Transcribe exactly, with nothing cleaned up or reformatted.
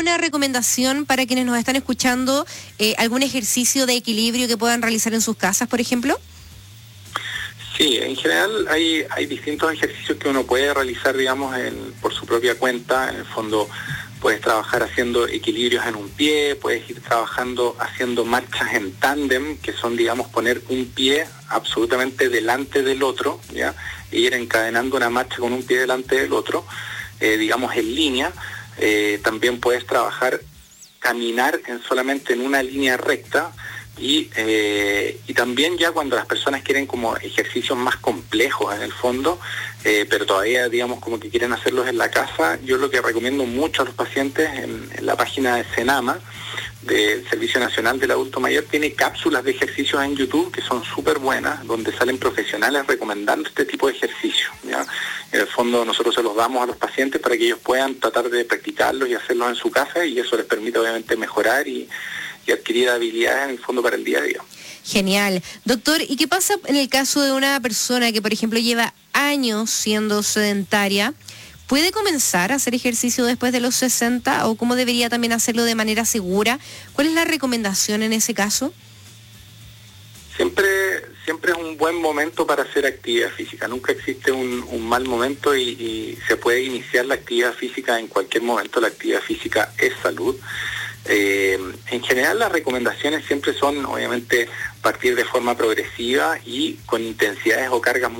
alguna recomendación para quienes nos están escuchando? Eh, ¿Algún ejercicio de equilibrio que puedan realizar en sus casas, por ejemplo? Sí, en general hay, hay distintos ejercicios que uno puede realizar, digamos, en, por su propia cuenta. En el fondo puedes trabajar haciendo equilibrios en un pie, puedes ir trabajando haciendo marchas en tándem, que son, digamos, poner un pie absolutamente delante del otro, ¿ya? E ir encadenando una marcha con un pie delante del otro, eh, digamos, en línea. Eh, también puedes trabajar, caminar en solamente en una línea recta. Y, eh, y también ya cuando las personas quieren como ejercicios más complejos en el fondo, eh, pero todavía digamos como que quieren hacerlos en la casa, yo lo que recomiendo mucho a los pacientes en, en la página de Senama, del Servicio Nacional del Adulto Mayor, tiene cápsulas de ejercicios en YouTube que son súper buenas, donde salen profesionales recomendando este tipo de ejercicios, ¿ya? En el fondo nosotros se los damos a los pacientes para que ellos puedan tratar de practicarlos y hacerlos en su casa, y eso les permite obviamente mejorar y y adquirir habilidades en el fondo para el día a día. Genial. Doctor, ¿y qué pasa en el caso de una persona que, por ejemplo, lleva años siendo sedentaria? ¿Puede comenzar a hacer ejercicio después de los sesenta o cómo debería también hacerlo de manera segura? ¿Cuál es la recomendación en ese caso? Siempre, siempre es un buen momento para hacer actividad física. Nunca existe un, un mal momento y, y se puede iniciar la actividad física en cualquier momento. La actividad física es salud. Eh, en general las recomendaciones siempre son obviamente partir de forma progresiva y con intensidades o cargas